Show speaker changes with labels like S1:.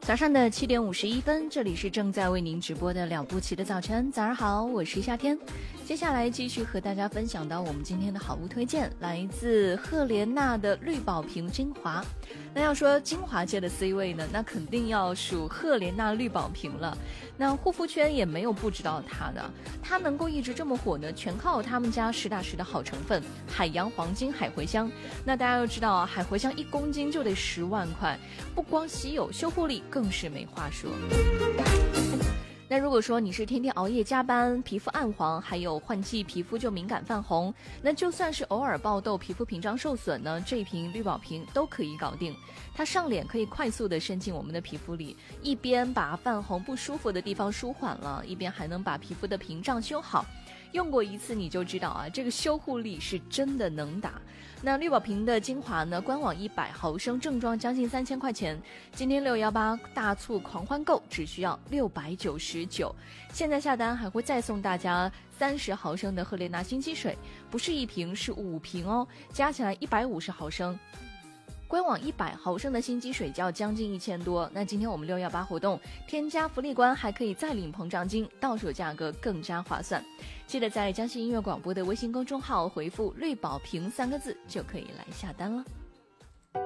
S1: 早上的7:51，这里是正在为您直播的了不起的早晨。早上好，我是夏天。接下来继续和大家分享到我们今天的好物推荐，来自赫莲娜的绿宝瓶精华。那要说精华界的 C 位呢，那肯定要数赫莲娜绿宝瓶了。那护肤圈也没有不知道它的，它能够一直这么火呢，全靠他们家实打实的好成分——海洋黄金海茴香。那大家都知道啊，海茴香1公斤就得10万块，不光稀有，修护力更是没话说。那如果说你是天天熬夜加班，皮肤暗黄，还有换季皮肤就敏感泛红，那就算是偶尔爆痘，皮肤屏障受损呢，这瓶绿宝瓶都可以搞定。它上脸可以快速的渗进我们的皮肤里，一边把泛红不舒服的地方舒缓了，一边还能把皮肤的屏障修好。用过一次你就知道啊，这个修护力是真的能打。那绿宝瓶的精华呢，官网100毫升正装将近3000块钱，今天618大促狂欢购只需要699，现在下单还会再送大家30毫升的赫莲娜新肌水，不是1瓶是5瓶哦，加起来150毫升。官网100毫升的新肌水就要将近1000多，那今天我们618活动添加福利关还可以再领膨胀金，到手价格更加划算。记得在江西音乐广播的微信公众号回复绿宝瓶3个字就可以来下单了。